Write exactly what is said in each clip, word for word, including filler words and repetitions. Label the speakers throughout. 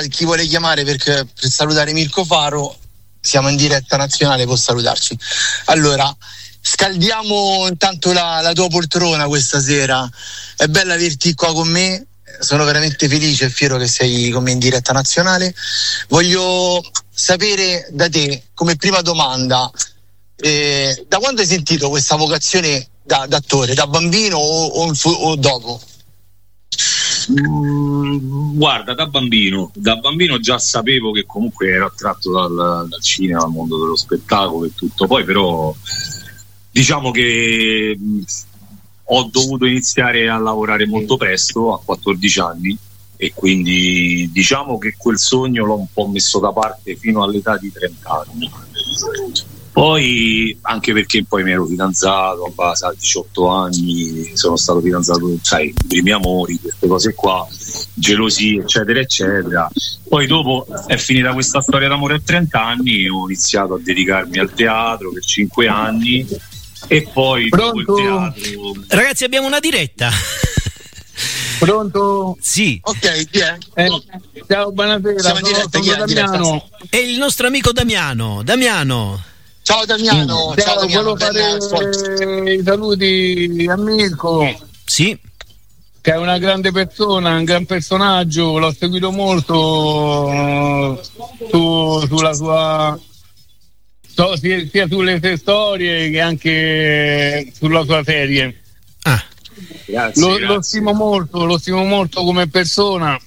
Speaker 1: chi vuole chiamare per, per salutare Mirko Faro, siamo in diretta nazionale, può salutarci. Allora, scaldiamo intanto la, la tua poltrona questa sera. È bello averti qua con me, sono veramente felice e fiero che sei con me in diretta nazionale. Voglio sapere da te, come prima domanda, eh, da quando hai sentito questa vocazione da, da attore? Da bambino o, o, o dopo?
Speaker 2: Mm, guarda, da bambino da bambino già sapevo che comunque ero attratto dal, dal cinema, dal mondo dello spettacolo e tutto. Poi però diciamo che mh, ho dovuto iniziare a lavorare molto presto, a quattordici anni, e quindi diciamo che quel sogno l'ho un po' messo da parte fino all'età di trenta anni. Poi, anche perché poi mi ero fidanzato a base a diciotto anni, sono stato fidanzato, sai, i primi amori, queste cose qua, gelosie, eccetera, eccetera. Poi dopo è finita questa storia d'amore a trenta anni, ho iniziato a dedicarmi al teatro per cinque anni e poi dopo il teatro...
Speaker 3: Ragazzi, abbiamo una diretta.
Speaker 4: Pronto?
Speaker 3: Sì.
Speaker 1: Ok, chi è?
Speaker 4: Eh, ciao, buonasera.
Speaker 1: Siamo in diretta, chi è?
Speaker 4: Damiano.
Speaker 3: È il nostro amico Damiano. Damiano.
Speaker 1: Ciao Damiano, ciao, ciao Damiano,
Speaker 4: volevo fare i saluti a Mirko.
Speaker 3: Sì.
Speaker 4: Che è una grande persona, un gran personaggio, l'ho seguito molto su, sulla sua so, sia, sia sulle sue storie che anche sulla sua serie.
Speaker 3: Ah.
Speaker 2: Grazie,
Speaker 4: lo,
Speaker 2: grazie.
Speaker 4: lo stimo molto, lo stimo molto come persona.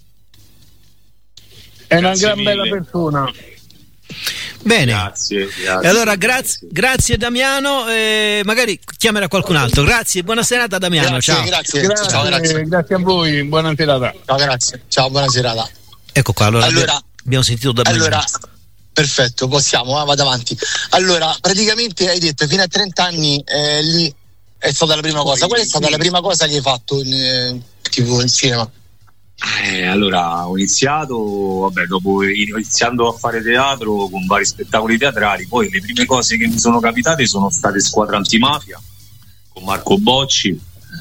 Speaker 4: È una gran
Speaker 2: mille.
Speaker 4: bella persona.
Speaker 3: Bene,
Speaker 2: grazie, grazie.
Speaker 3: E allora grazie, grazie Damiano, eh, magari chiamerà qualcun altro. Grazie, buona serata Damiano.
Speaker 1: Grazie,
Speaker 3: ciao.
Speaker 1: grazie.
Speaker 4: Grazie,
Speaker 1: Ciao, grazie.
Speaker 4: grazie a voi, buona serata.
Speaker 1: Ciao, grazie. Ciao, buona serata.
Speaker 3: Ecco qua, allora,
Speaker 1: allora
Speaker 3: abbiamo sentito Damiano.
Speaker 1: Allora, perfetto, possiamo, eh, vado avanti. Allora, praticamente hai detto fino a trenta anni eh, lì è stata la prima cosa. Qual è stata la prima cosa che hai fatto in, eh, tipo in cinema?
Speaker 2: Eh, allora ho iniziato, vabbè, dopo iniziando a fare teatro con vari spettacoli teatrali, poi le prime cose che mi sono capitate sono state Squadra Antimafia con Marco Bocci,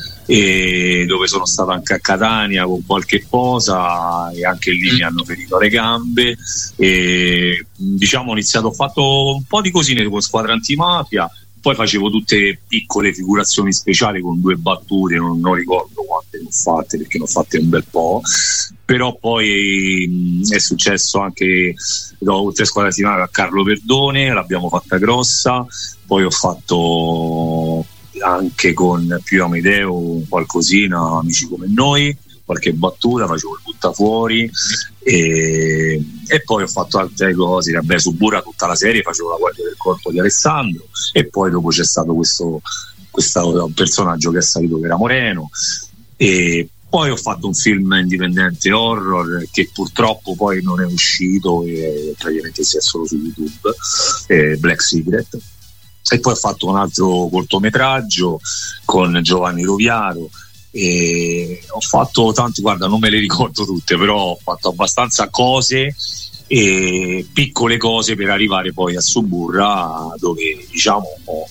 Speaker 2: e dove sono stato anche a Catania con qualche posa, e anche lì mi hanno ferito le gambe, e diciamo ho iniziato, ho fatto un po' di cosine con Squadra Antimafia. Poi facevo tutte piccole figurazioni speciali con due battute, non, non ricordo quante ne ho fatte perché ne ho fatte un bel po', però poi mh, è successo anche no, oltre a Squadra Antimafia a Carlo Perdone, l'abbiamo fatta grossa. Poi ho fatto anche con Pio Amedeo qualcosina, Amici come noi, qualche battuta, facevo il buttafuori, e, e poi ho fatto altre cose, vabbè, su Burra tutta la serie facevo la guardia del corpo di Alessandro, e poi dopo c'è stato questo, questo personaggio che è salito, che era Moreno, e poi ho fatto un film indipendente horror che purtroppo poi non è uscito e praticamente si è solo su YouTube, eh, Black Secret, e poi ho fatto un altro cortometraggio con Giovanni Roviaro. E ho fatto tanti, guarda, non me le ricordo tutte, però ho fatto abbastanza cose e piccole cose per arrivare poi a Suburra, dove diciamo ho,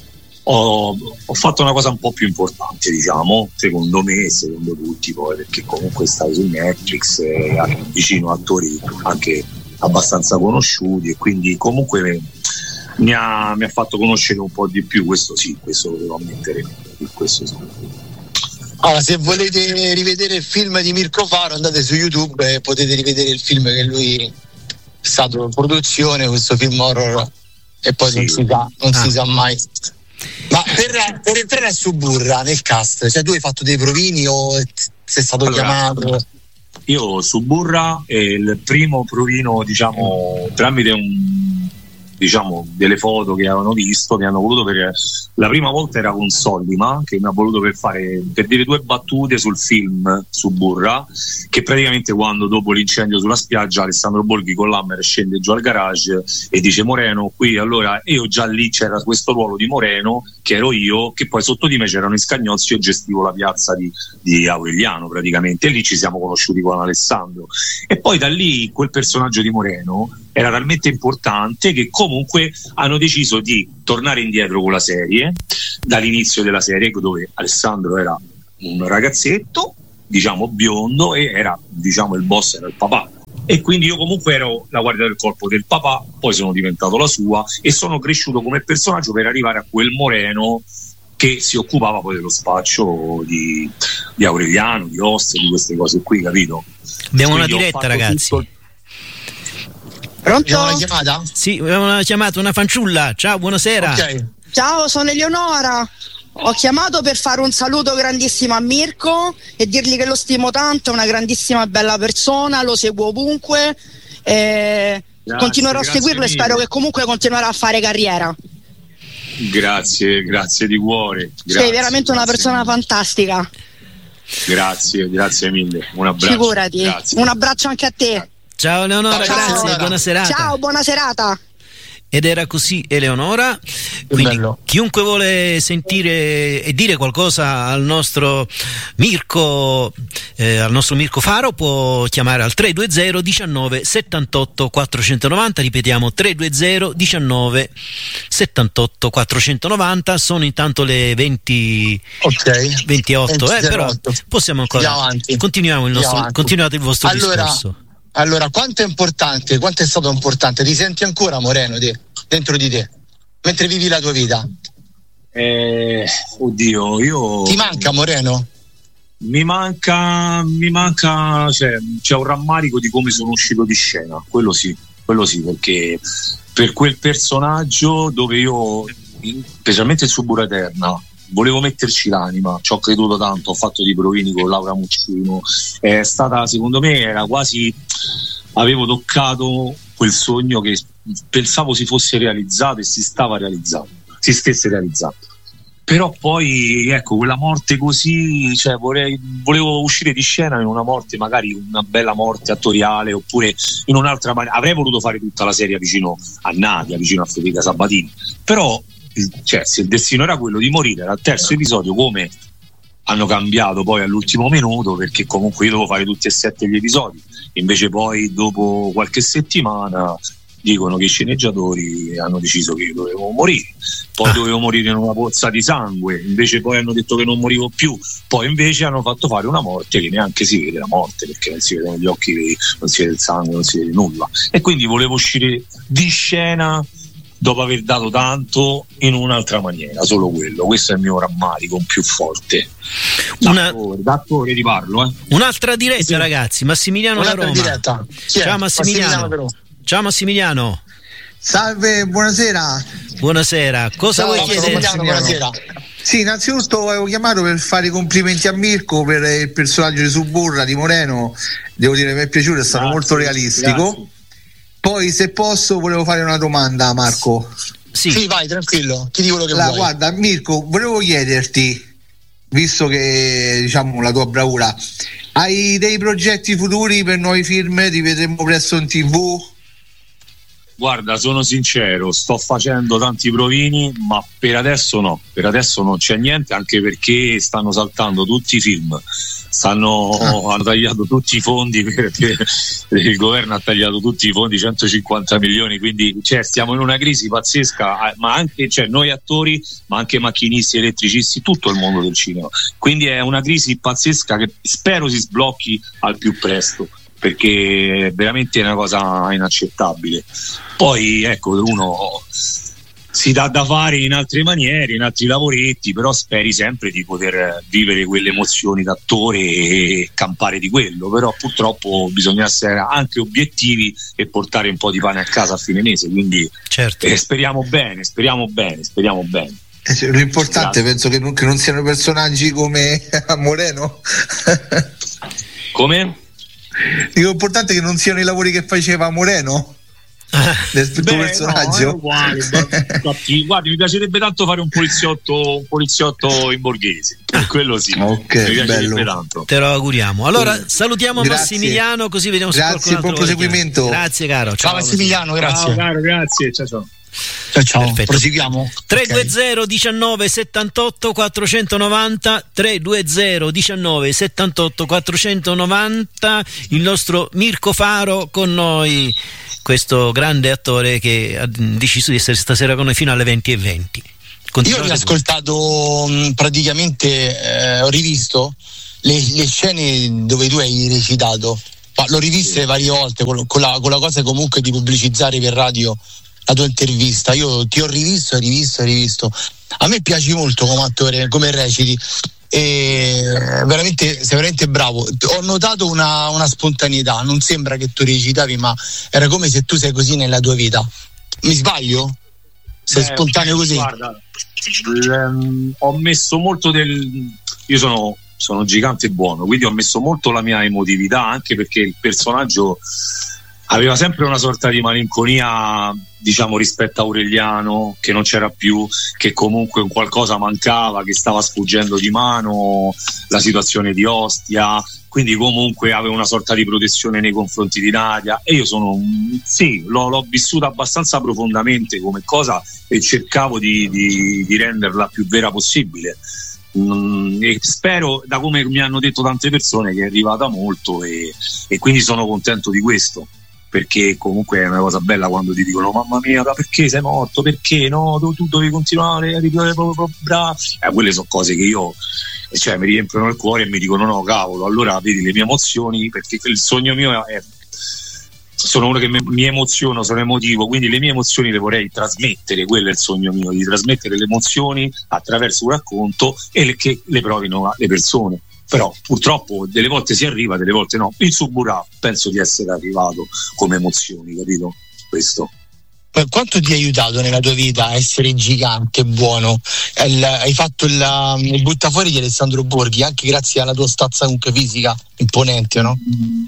Speaker 2: ho, ho fatto una cosa un po' più importante, diciamo, secondo me e secondo tutti, poi, perché comunque stai su Netflix e vicino attori anche abbastanza conosciuti, e quindi comunque mi ha, mi ha fatto conoscere un po' di più, questo sì, questo lo devo ammettere, questo sì.
Speaker 1: Allora, se volete rivedere il film di Mirko Faro, andate su YouTube e potete rivedere il film che lui è stato in produzione, questo film horror, e poi sì. non, si sa, non ah. si sa mai. Ma per, per entrare a Suburra nel cast, cioè tu hai fatto dei provini o sei stato allora, chiamato?
Speaker 2: Io Suburra è il primo provino, diciamo, tramite un diciamo delle foto che avevano visto, mi hanno voluto per la prima volta era con Sollima, che mi ha voluto per fare per dire due battute sul film Suburra, che praticamente quando dopo l'incendio sulla spiaggia Alessandro Borghi con l'Hammer scende giù al garage e dice Moreno qui, allora io già lì c'era questo ruolo di Moreno che ero io, che poi sotto di me c'erano i Scagnozzi, io gestivo la piazza di, di Aureliano praticamente, e lì ci siamo conosciuti con Alessandro, e poi da lì quel personaggio di Moreno era talmente importante che comunque hanno deciso di tornare indietro con la serie, dall'inizio della serie dove Alessandro era un ragazzetto, diciamo biondo, e era, diciamo, il boss era il papà, e quindi io comunque ero la guardia del corpo del papà, poi sono diventato la sua e sono cresciuto come personaggio per arrivare a quel Moreno che si occupava poi dello spaccio di, di Aureliano, di Oste, di queste cose qui, capito?
Speaker 3: Abbiamo
Speaker 2: Quindi
Speaker 3: una diretta, ragazzi.
Speaker 2: Tutto...
Speaker 5: Pronto?
Speaker 1: Abbiamo una chiamata?
Speaker 3: Sì, abbiamo una chiamata, una fanciulla. Ciao, buonasera.
Speaker 1: Ok.
Speaker 5: Ciao, sono Eleonora. Ho chiamato per fare un saluto grandissimo a Mirko e dirgli che lo stimo tanto, è una grandissima bella persona, lo seguo ovunque, e
Speaker 2: Grazie,
Speaker 5: continuerò a seguirlo
Speaker 2: mille.
Speaker 5: e spero che comunque continuerà a fare carriera.
Speaker 2: Grazie, grazie di cuore. Grazie,
Speaker 5: Sei veramente una persona
Speaker 2: mille.
Speaker 5: fantastica.
Speaker 2: Grazie, grazie mille. Un abbraccio.
Speaker 5: Figurati.
Speaker 2: Grazie.
Speaker 5: Un abbraccio anche a te.
Speaker 3: Ciao Eleonora,
Speaker 1: Ciao,
Speaker 3: grazie,
Speaker 1: Eleonora.
Speaker 3: buona serata.
Speaker 5: Ciao, buona serata.
Speaker 3: Ed era così Eleonora. Quindi
Speaker 1: bello.
Speaker 3: chiunque vuole sentire e dire qualcosa al nostro Mirko, eh, al nostro Mirko Faro, può chiamare al tre due zero diciannove settantotto quattrocentonovanta. Ripetiamo, tre due zero diciannove settantotto quattrocentonovanta. Sono intanto le venti
Speaker 1: Ok.
Speaker 3: ventotto, eh, però
Speaker 1: ventotto.
Speaker 3: possiamo ancora
Speaker 1: Andiamo avanti.
Speaker 3: continuiamo il nostro,
Speaker 1: Andiamo avanti.
Speaker 3: continuate il vostro
Speaker 1: Allora,
Speaker 3: discorso.
Speaker 1: allora, quanto è importante, quanto è stato importante? Ti senti ancora Moreno te, dentro di te, mentre vivi la tua vita?
Speaker 2: Eh, oddio, io
Speaker 1: Ti manca Moreno?
Speaker 2: mi manca, mi manca, cioè, c'è un rammarico di come sono uscito di scena, quello sì, quello sì, perché per quel personaggio dove io, specialmente il Subura Eterna, volevo metterci l'anima, ci ho creduto tanto, ho fatto dei provini con Laura Muccino, è stata, secondo me, era quasi, avevo toccato quel sogno che pensavo si fosse realizzato e si stava realizzando, si stesse realizzando. Però poi, ecco, quella morte così, cioè vorrei, volevo uscire di scena in una morte, magari una bella morte attoriale, oppure in un'altra maniera. Avrei voluto fare tutta la serie vicino a Nadia, vicino a Federica Sabatini, però cioè, se il destino era quello di morire al terzo episodio, come hanno cambiato poi all'ultimo minuto, perché comunque io dovevo fare tutti e sette gli episodi, invece poi dopo qualche settimana dicono che i sceneggiatori hanno deciso che io dovevo morire, poi
Speaker 3: Ah.
Speaker 2: dovevo morire in una pozza di sangue, invece poi hanno detto che non morivo più, poi invece hanno fatto fare una morte che neanche si vede la morte, perché non si vedono gli occhi, non si vede il sangue, non si vede nulla, e quindi volevo uscire di scena dopo aver dato tanto in un'altra maniera, solo quello, questo è il mio rammarico più forte.
Speaker 3: Una-
Speaker 2: D'attore, d'attore ti parlo, eh.
Speaker 3: Un'altra diretta,
Speaker 2: Sì.
Speaker 3: ragazzi. Massimiliano da
Speaker 1: Un'altra
Speaker 3: Roma.
Speaker 1: diretta. Chi è?
Speaker 3: Ciao Massimiliano.
Speaker 1: però.
Speaker 3: Ciao Massimiliano.
Speaker 6: Salve, buonasera.
Speaker 3: Buonasera. Cosa
Speaker 1: Ciao
Speaker 3: vuoi chiedere?
Speaker 1: Massimiliano, buonasera.
Speaker 6: Sì, innanzitutto avevo chiamato per fare i complimenti a Mirko per il personaggio di Suburra di Moreno. Devo dire, mi è piaciuto, è stato
Speaker 2: Grazie,
Speaker 6: molto realistico.
Speaker 2: grazie.
Speaker 6: Poi, se posso, volevo fare una domanda a Marco.
Speaker 3: Sì.
Speaker 1: Sì, vai, tranquillo, chiedi quello che
Speaker 6: La,
Speaker 1: vuoi.
Speaker 6: guarda, Mirko, volevo chiederti, visto che diciamo la tua bravura, hai dei progetti futuri per nuovi film? Ti vedremo presto in tivù?
Speaker 2: Guarda, sono sincero, sto facendo tanti provini, ma per adesso no, per adesso non c'è niente, anche perché stanno saltando tutti i film, stanno,
Speaker 6: Ah.
Speaker 2: hanno tagliato tutti i fondi, perché il governo ha tagliato tutti i fondi, centocinquanta milioni, quindi cioè, stiamo in una crisi pazzesca, ma anche cioè, noi attori, ma anche macchinisti, elettricisti, tutto il mondo del cinema, quindi è una crisi pazzesca che spero si sblocchi al più presto, perché è veramente una cosa inaccettabile. Poi ecco, uno si dà da fare in altre maniere, in altri lavoretti, però speri sempre di poter vivere quelle emozioni d'attore e campare di quello, però purtroppo bisogna essere anche obiettivi e portare un po' di pane a casa a fine mese, quindi
Speaker 3: Certo.
Speaker 2: eh, speriamo bene, speriamo bene, speriamo bene.
Speaker 6: Eh, cioè, l'importante
Speaker 2: Grazie.
Speaker 6: penso che non, che non siano personaggi come Moreno.
Speaker 2: Come?
Speaker 6: Dico, l'importante è che non siano i lavori che faceva Moreno del tuo
Speaker 2: Beh,
Speaker 6: personaggio.
Speaker 2: no, è uguale, ma- infatti, guardi, mi piacerebbe tanto fare un poliziotto, un poliziotto in borghese, quello sì,
Speaker 6: Ok,
Speaker 2: mi piacerebbe
Speaker 6: bello.
Speaker 2: tanto.
Speaker 3: Te lo auguriamo. Allora salutiamo
Speaker 6: Grazie.
Speaker 3: Massimiliano, così vediamo se
Speaker 6: Grazie,
Speaker 3: qualcun altro
Speaker 6: buon
Speaker 3: vuole
Speaker 6: proseguimento.
Speaker 3: chiamare. Grazie caro.
Speaker 1: Ciao Massimiliano,
Speaker 2: Ciao
Speaker 1: grazie.
Speaker 2: caro, grazie, ciao ciao.
Speaker 1: Ciao, ciao.
Speaker 3: Perfetto.
Speaker 1: Proseguiamo.
Speaker 3: tre
Speaker 1: Ok.
Speaker 3: due zero diciannove settantotto quattrocentonovanta tre due zero diciannove settantotto quattrocentonovanta, il nostro Mirko Faro con noi, questo grande attore che ha deciso di essere stasera con noi fino alle venti e venti.
Speaker 1: Io
Speaker 3: Continuate
Speaker 1: ho ascoltato mh, praticamente, eh, ho rivisto le, le scene dove tu hai recitato ma l'ho riviste varie volte con, con, la, con la cosa comunque di pubblicizzare per radio la tua intervista. Io ti ho rivisto e rivisto e rivisto. A me piaci molto come attore, come reciti, e veramente sei veramente bravo. Ho notato una, una spontaneità, non sembra che tu recitavi, ma era come se tu sei così nella tua vita. Mi sbaglio? Sei Beh, spontaneo così?
Speaker 2: Guarda, ehm, ho messo molto del... Io sono sono gigante buono, quindi ho messo molto la mia emotività, anche perché il personaggio aveva sempre una sorta di malinconia, diciamo, rispetto a Aureliano, che non c'era più, che comunque un qualcosa mancava, che stava sfuggendo di mano, la situazione di Ostia, quindi comunque aveva una sorta di protezione nei confronti di Nadia, e io sono, sì, l'ho, l'ho vissuta abbastanza profondamente come cosa, e cercavo di, di, di renderla più vera possibile. Mm, e spero, da come mi hanno detto tante persone, che è arrivata molto, e, e quindi sono contento di questo, perché comunque è una cosa bella quando ti dicono mamma mia, ma perché sei morto, perché no, tu, tu dovevi continuare a ripetere proprio bravo, eh, quelle sono cose che io, cioè, mi riempiono il cuore e mi dicono no cavolo, allora vedi le mie emozioni, perché il sogno mio è, sono uno che mi, mi emoziono, sono emotivo, quindi le mie emozioni le vorrei trasmettere, quello è il sogno mio, di trasmettere le emozioni attraverso un racconto e le, che le provino le persone. Però purtroppo delle volte si arriva, delle volte no. Il Suburra penso di essere arrivato come emozioni, capito? Questo.
Speaker 1: Quanto ti ha aiutato nella tua vita a essere gigante, buono? Il, hai fatto il, il buttafuori di Alessandro Borghi anche grazie alla tua stazza comunque fisica imponente, no?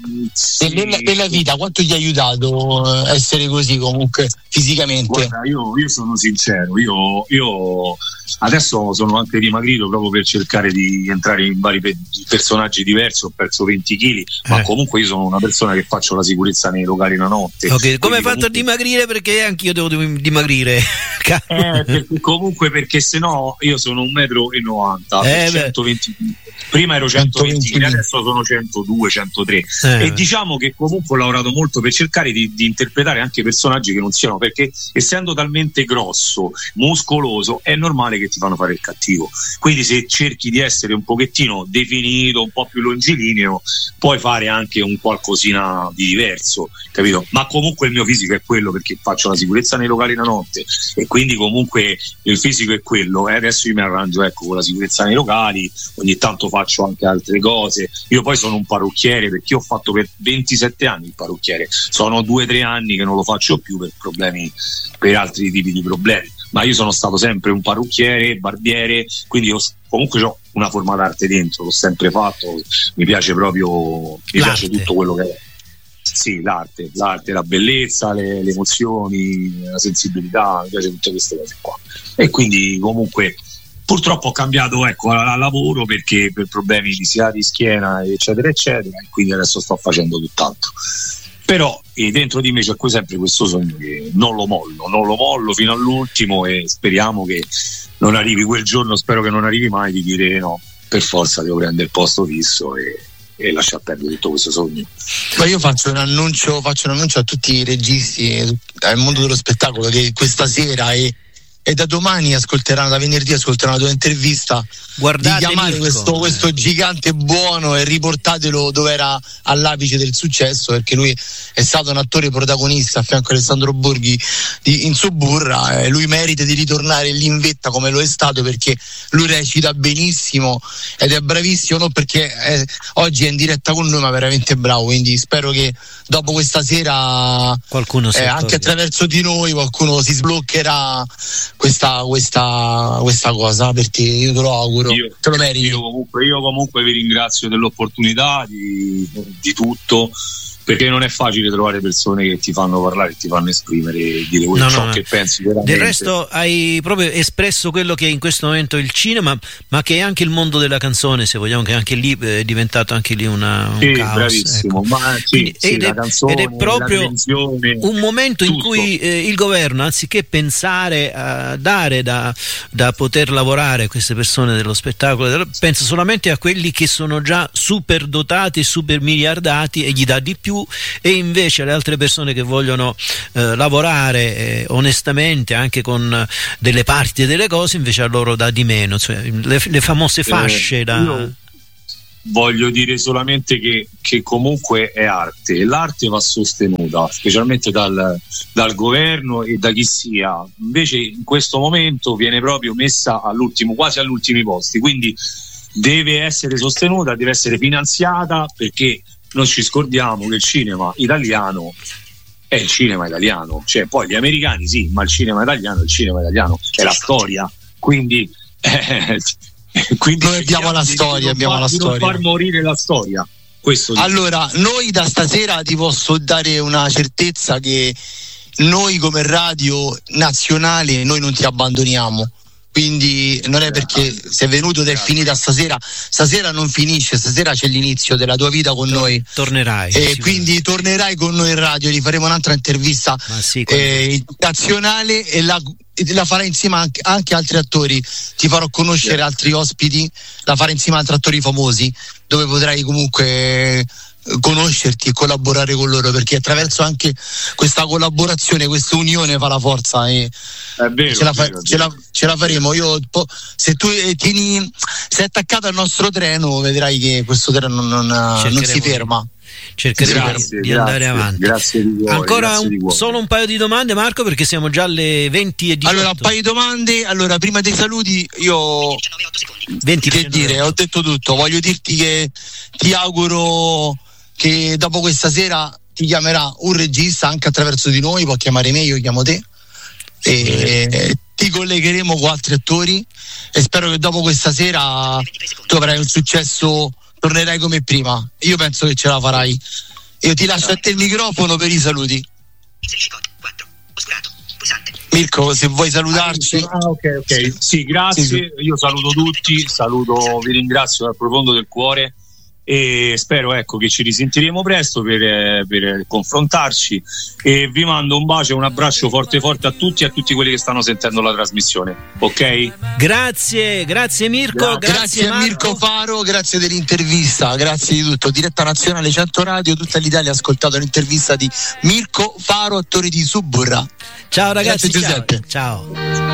Speaker 2: Sì.
Speaker 1: Nella, nella vita quanto ti ha aiutato essere così comunque fisicamente?
Speaker 2: Guarda, io, io sono sincero, io, io adesso sono anche dimagrito proprio per cercare di entrare in vari pe- personaggi diversi, ho perso venti chili, ma eh. comunque io sono una persona che faccio la sicurezza nei locali la notte.
Speaker 3: Ok, come hai fatto
Speaker 2: comunque...
Speaker 3: a dimagrire? Perché anch'io devo dimagrire.
Speaker 2: eh, perché, comunque perché sennò io sono un metro e novanta, eh, centoventi, prima ero centoventi chili, adesso sono centodue, centotré, eh, e diciamo che comunque ho lavorato molto per cercare di, di interpretare anche personaggi che non siano, perché essendo talmente grosso, muscoloso, è normale che ti fanno fare il cattivo, quindi se cerchi di essere un pochettino definito, un po' più longilineo, puoi fare anche un qualcosina di diverso, capito? Ma comunque il mio fisico è quello, perché faccio la sicurezza nei locali la notte, e quindi comunque il fisico è quello, e adesso io mi arrangio, ecco, con la sicurezza nei locali, ogni tanto faccio anche altre cose. Io poi sono un parrucchiere, perché io ho fatto per ventisette anni il parrucchiere, sono due o tre anni che non lo faccio più per problemi, per altri tipi di problemi, ma io sono stato sempre un parrucchiere, barbiere, quindi io comunque ho una forma d'arte dentro, l'ho sempre fatto, mi piace proprio, mi
Speaker 3: l'arte.
Speaker 2: piace tutto quello che è. Sì, l'arte, l'arte, la bellezza, le, le emozioni, la sensibilità, mi piace tutte queste cose qua. E quindi comunque purtroppo ho cambiato, ecco, al lavoro, perché per problemi di sia di schiena eccetera eccetera, e quindi adesso sto facendo tutt'altro. Però e dentro di me c'è sempre questo sogno che non lo mollo, non lo mollo fino all'ultimo, e speriamo che non arrivi quel giorno, spero che non arrivi mai, di dire no, per forza devo prendere il posto fisso e e lascia perdere tutto questo sogno.
Speaker 1: Ma io faccio un annuncio, faccio un annuncio a tutti i registi al mondo dello spettacolo, che questa sera e, e da domani ascolteranno, da venerdì ascolteranno la tua intervista. Guardate, di chiamare questo, questo gigante buono e riportatelo dove era all'apice del successo, perché lui è stato un attore protagonista a fianco a Alessandro Borghi di, in Suburra, e lui merita di ritornare lì in vetta come lo è stato, perché lui recita benissimo ed è bravissimo, non perché è, oggi è in diretta con noi, ma veramente bravo, quindi spero che dopo questa sera
Speaker 3: qualcuno
Speaker 1: eh, anche attraverso di noi qualcuno si sbloccherà questa, questa, questa cosa per te. Io te lo auguro.
Speaker 2: Io,
Speaker 1: te lo meriti.
Speaker 2: Io comunque, io comunque vi ringrazio dell'opportunità, di, di tutto, perché non è facile trovare persone che ti fanno parlare, ti fanno esprimere e dire quello
Speaker 3: no, no, no.
Speaker 2: che pensi veramente.
Speaker 3: Del resto hai proprio espresso quello che è in questo momento il cinema, ma che è anche il mondo della canzone, se vogliamo, che anche lì è diventato anche lì una, un
Speaker 2: sì,
Speaker 3: caos,
Speaker 2: bravissimo,
Speaker 3: ecco.
Speaker 2: ma sì,
Speaker 3: Quindi,
Speaker 2: sì,
Speaker 3: ed,
Speaker 2: la
Speaker 3: è,
Speaker 2: canzone,
Speaker 3: ed è proprio un momento
Speaker 2: tutto.
Speaker 3: in cui eh, il governo, anziché pensare a dare da, da poter lavorare a queste persone dello spettacolo, pensa solamente a quelli che sono già super dotati, super miliardati, e gli dà di più, e invece alle altre persone che vogliono eh, lavorare eh, onestamente anche con delle parti e delle cose, invece a loro dà di meno, cioè le, le famose fasce
Speaker 2: eh,
Speaker 3: da...
Speaker 2: io, voglio dire solamente che, che comunque è arte e l'arte va sostenuta, specialmente dal, dal governo e da chi sia. Invece in questo momento viene proprio messa all'ultimo, quasi agli ultimi posti, quindi deve essere sostenuta, deve essere finanziata, perché non ci scordiamo che il cinema italiano è il cinema italiano, cioè poi gli americani sì, ma il cinema italiano è il cinema italiano, è la storia, quindi, eh, quindi
Speaker 1: noi abbiamo la storia, abbiamo
Speaker 2: far,
Speaker 1: la storia.
Speaker 2: Non far morire la storia. Questo
Speaker 1: allora, noi da stasera ti posso dare una certezza che noi come radio nazionale noi non ti abbandoniamo. Quindi non è perché sei venuto ed è finita stasera, stasera non finisce, stasera c'è l'inizio della tua vita con noi.
Speaker 3: Tornerai.
Speaker 1: E quindi tornerai con noi in radio, gli faremo un'altra intervista
Speaker 3: sì,
Speaker 1: eh, nazionale e la, la farai insieme anche, anche altri attori, ti farò conoscere yeah. altri ospiti, la farai insieme ad altri attori famosi, dove potrai comunque conoscerti e collaborare con loro, perché attraverso anche questa collaborazione, questa unione fa la forza e
Speaker 2: è vero,
Speaker 1: ce, la fa-
Speaker 2: è vero,
Speaker 1: ce, la, ce la faremo. Io po- se tu tieni, sei attaccato al nostro treno, vedrai che questo treno non, non si ferma.
Speaker 3: Cercheremo
Speaker 2: grazie,
Speaker 3: di
Speaker 2: grazie,
Speaker 3: andare avanti.
Speaker 2: Grazie di cuore,
Speaker 3: ancora
Speaker 2: grazie
Speaker 3: un,
Speaker 2: di cuore.
Speaker 3: Solo un paio di domande, Marco, perché siamo già alle venti e diciotto.
Speaker 1: Allora, un paio di domande. Allora, prima dei saluti, io
Speaker 3: venti
Speaker 1: che dire, ho detto tutto. Voglio dirti che ti auguro che dopo questa sera ti chiamerà un regista anche attraverso di noi, può chiamare me, io chiamo te, e ti collegheremo con altri attori e spero che dopo questa sera tu avrai un successo, tornerai come prima. Io penso che ce la farai. Io ti lascio a te il microfono per i saluti. Mirko, se vuoi salutarci.
Speaker 2: Ah, ok, ok. Sì, grazie.
Speaker 1: Sì, sì.
Speaker 2: Io saluto tutti, saluto, vi ringrazio dal profondo del cuore e spero, ecco, che ci risentiremo presto per, per confrontarci, e vi mando un bacio e un abbraccio forte forte a tutti e a tutti quelli che stanno sentendo la trasmissione, ok?
Speaker 3: Grazie, grazie Mirko,
Speaker 1: grazie,
Speaker 3: grazie,
Speaker 1: grazie a Mirko Faro, grazie dell'intervista, grazie di tutto. Diretta Nazionale cento Radio, tutta l'Italia ha ascoltato l'intervista di Mirko Faro, attore di Suburra.
Speaker 3: Ciao ragazzi,
Speaker 1: grazie, Giuseppe.
Speaker 3: Ciao. ciao.